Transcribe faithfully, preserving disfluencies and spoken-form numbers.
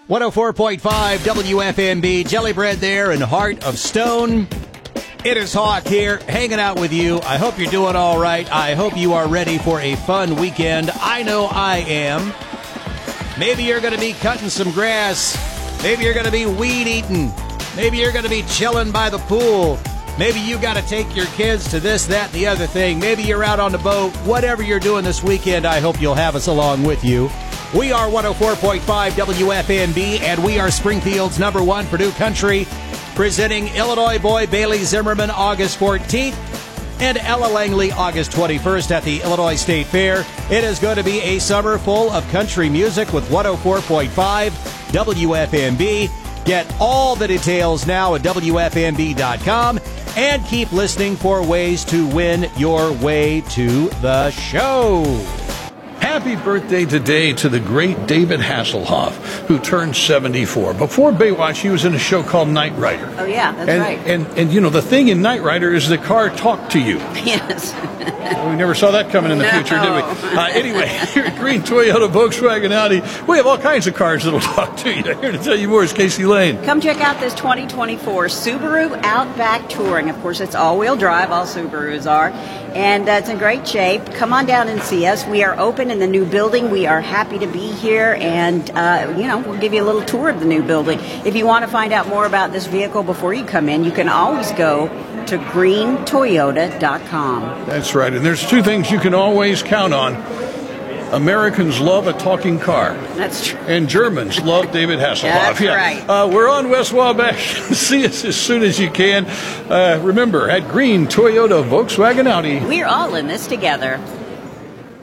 one oh four point five W F M B, Jelly Bread there in Heart of Stone. It is Hawk here, hanging out with you. I hope you're doing all right. I hope you are ready for a fun weekend. I know I am. Maybe you're going to be cutting some grass. Maybe you're going to be weed eating. Maybe you're going to be chilling by the pool. Maybe you got to take your kids to this, that, and the other thing. Maybe you're out on the boat. Whatever you're doing this weekend, I hope you'll have us along with you. We are one oh four point five W F M B, and we are Springfield's number one for new country, presenting Illinois boy Bailey Zimmerman August fourteenth and Ella Langley August twenty-first at the Illinois State Fair. It is going to be a summer full of country music with one oh four point five W F M B. Get all the details now at W F M B dot com and keep listening for ways to win your way to the show. Happy birthday today to the great David Hasselhoff, who turned seventy-four. Before Baywatch, he was in a show called Knight Rider. Oh, yeah, that's and, right. And, and, you know, the thing in Knight Rider is the car talked to you. Yes. We never saw that coming in the No. future, did we? Uh, anyway, here at Green Toyota, Volkswagen, Audi, we have all kinds of cars that'll talk to you. Here to tell you more is Casey Lane. Come check out this twenty twenty-four Subaru Outback Touring. Of course, it's all-wheel drive, all Subarus are, and uh, it's in great shape. Come on down and see us. We are open in the new building. We are happy to be here, and, uh, you know, we'll give you a little tour of the new building. If you want to find out more about this vehicle before you come in, you can always go to green toyota dot com. That's right, and there's two things you can always count on. Americans love a talking car. That's true. And Germans love David Hasselhoff. That's yeah. right. Uh, we're on West Wabash. See us as soon as you can. Uh, remember, at Green Toyota, Volkswagen, Audi. We're all in this together.